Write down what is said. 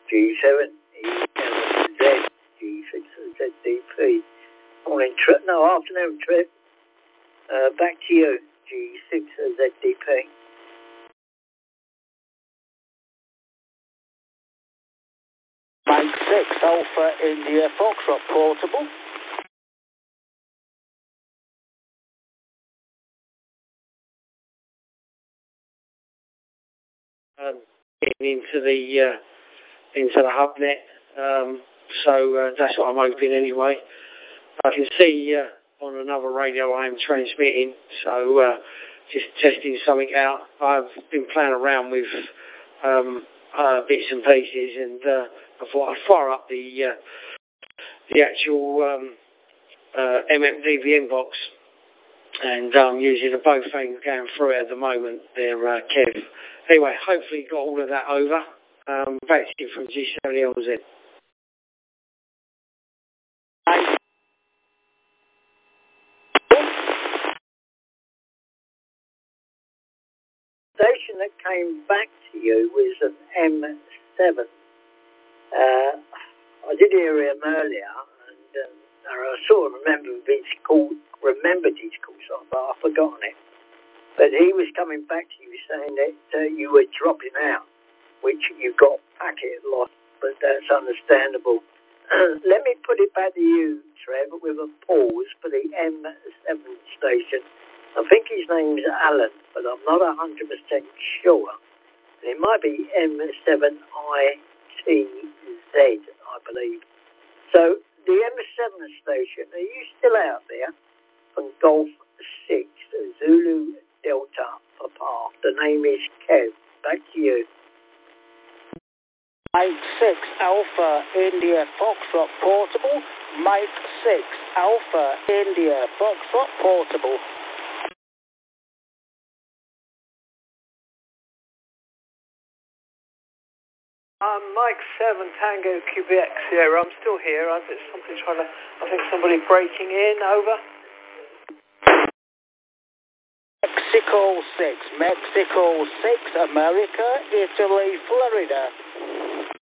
G7, E7Z, G6ZDP. Morning, Trip. No, afternoon, Trip. Back to you, G6ZDP. Mike 6, Alpha India Foxtrot portable. Getting into the hub net, so that's what I'm hoping anyway. I can see on another radio I am transmitting, so just testing something out. I've been playing around with bits and pieces, and I thought I'd fire up the actual MMDVN box, and I'm using the both things going through it at the moment. They're Kev. Anyway, hopefully got all of that over. Back to you from G7LZ. Station that came back to you was an M7. I did hear him earlier, and I sort of remembered his call, but I've forgotten it. But he was coming back to you saying that you were dropping out, which you got packet lost, but that's understandable. Let me put it back to you, Trev, with a pause for the M7 station. I think his name's Alan, but I'm not 100% sure. It might be M7ITZ, I believe. So, the M7 station, are you still out there? From Golf 6, Zulu Delta Papa. The name is Kev. Back to you. Mike 6, Alpha India Foxtrot portable. Mike 6, Alpha India Foxtrot portable. Mike 7 Tango QBX here. I'm still here. I think somebody breaking in. Over. Mexico 6, America, Italy, Florida.